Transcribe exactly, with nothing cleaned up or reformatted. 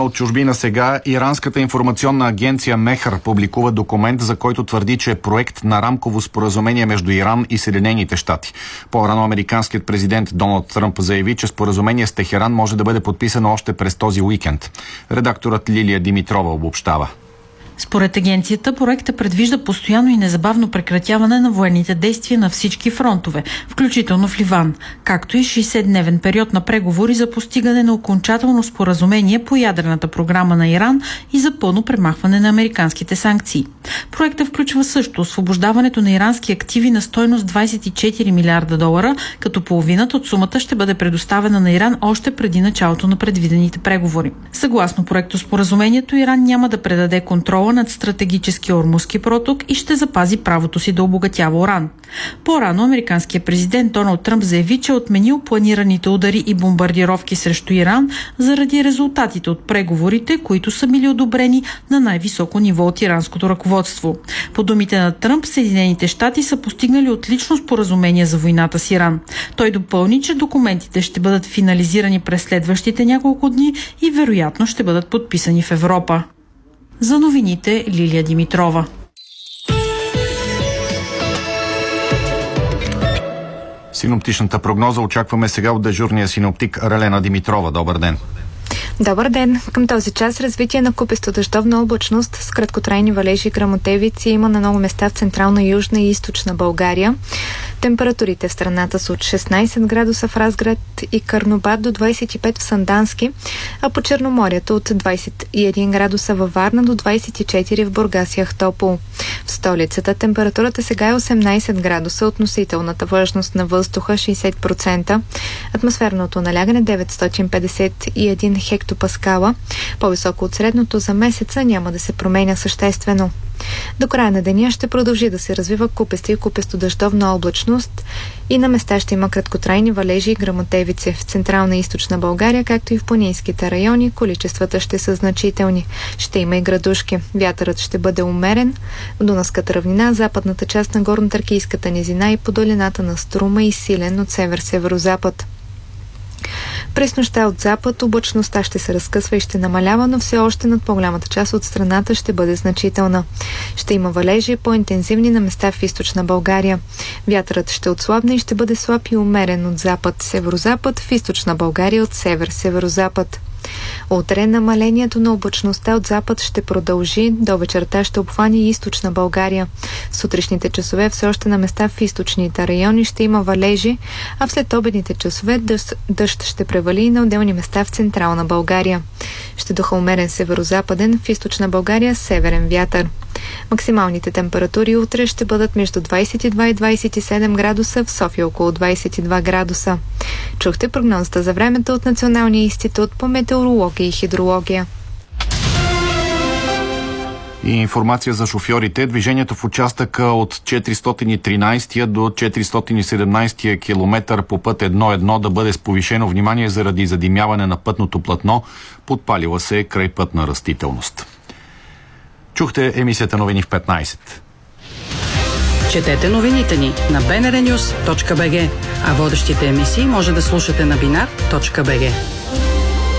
от чужбина сега. Иранската информационна агенция Мехър публикува документ, за който твърди, че е проект на рамково споразумение между Иран и Съединените щати. По-рано американският президент Доналд Тръмп заяви, че споразумение с Техеран може да бъде подписано още през този уикенд. Редакторът Лилия Димитрова обобщава. Според агенцията, проектът предвижда постоянно и незабавно прекратяване на военните действия на всички фронтове, включително в Ливан, както и шейсетдневен период на преговори за постигане на окончателно споразумение по ядрената програма на Иран и за пълно премахване на американските санкции. Проектът включва също освобождаването на ирански активи на стойност двадесет и четири милиарда долара, като половината от сумата ще бъде предоставена на Иран още преди началото на предвидените преговори. Съгласно проектоспоразумението, Иран няма да предаде контрол над стратегическия Ормузски проток и ще запази правото си да обогатява уран. По-рано американският президент Доналд Тръмп заяви, че е отменил планираните удари и бомбардировки срещу Иран заради резултатите от преговорите, които са били одобрени на най-високо ниво от иранското ръководство. По думите на Тръмп, Съединените щати са постигнали отлично споразумение за войната с Иран. Той допълни, че документите ще бъдат финализирани през следващите няколко дни и вероятно ще бъдат подписани в Европа. За новините Лилия Димитрова. Синоптичната прогноза очакваме сега от дежурния синоптик Ралена Димитрова. Добър ден! Добър ден! Към този час развитие на купесто-дъждовна облачност с краткотрайни валежи и гръмотевици има на много места в централна, южна и източна България. Температурите в страната са от шестнадесет градуса в Разград и Карнобат до двадесет и пет в Сандански, а по Черноморието от двадесет и един градуса във Варна до двадесет и четири в Бургас и Ахтопол. В столицата температурата сега е осемнадесет градуса, относителната влажност на въздуха шейсет процента, атмосферното налягане деветстотин петдесет и един хектопаскала. По-високо от средното за месеца няма да се променя съществено. До края на деня ще продължи да се развива купеста и купесто-дъждовна облачност и на места ще има краткотрайни валежи и гръмотевици. В централна и източна България, както и в планинските райони, количествата ще са значителни. Ще има и градушки. Вятърът ще бъде умерен. В Дунавската равнина, западната част на горно-тракийската низина и по долината на Струма и силен от север-северозапад. През нощта от запад облачността ще се разкъсва и ще намалява, но все още над по-голямата част от страната ще бъде значителна. Ще има валежи по-интензивни на места в източна България. Вятърът ще отслабне и ще бъде слаб и умерен от запад-северозапад, в източна България от север-северозапад. Утре намалението на облачността от запад ще продължи, до вечерта ще обхване и източна България. В сутрешните часове все още на места в източните райони ще има валежи, а в следобедните часове дъжд, дъжд ще превали и на отделни места в централна България. Ще духа умерен северозападен, в източна България северен вятър. Максималните температури утре ще бъдат между двадесет и два и двадесет и седем градуса, в София около двадесет и два градуса. Чухте прогнозата за времето от Националния институт по метеорология и хидрология. И информация за шофьорите. Движението в участъка от четиристотин и тринадесети до четиристотин и седемнадесети километър по път едно едно да бъде с повишено внимание заради задимяване на пътното платно. Подпалила се крайпътна растителност. Чухте емисията Новини в петнадесет. Четете новините ни на би ен ар нюз точка би джи, а водещите емисии може да слушате на бинар точка би джи.